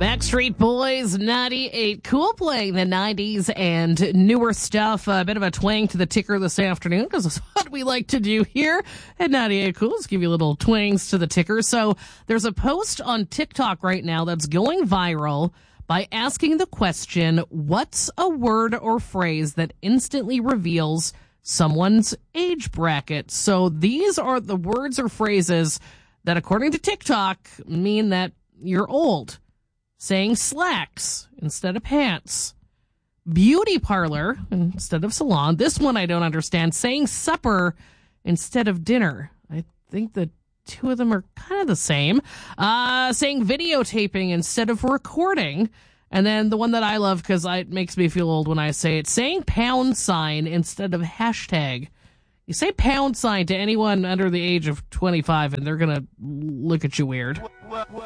Backstreet Boys, 98 Cool, playing the 90s and newer stuff. A bit of a twang to the ticker this afternoon because it's what we like to do here at 98 Cool. Let's give you little twangs to the ticker. So there's a post on TikTok right now that's going viral by asking the question, what's a word or phrase that instantly reveals someone's age bracket? So these are the words or phrases that, according to TikTok, mean that you're old. Saying slacks instead of pants. Beauty parlor instead of salon. This one I don't understand. Saying supper instead of dinner. I think the two of them are kind of the same. Saying videotaping instead of recording. And then the one that I love because it makes me feel old when I say it. Saying pound sign instead of hashtag. You say pound sign to anyone under the age of 25 and they're going to look at you weird.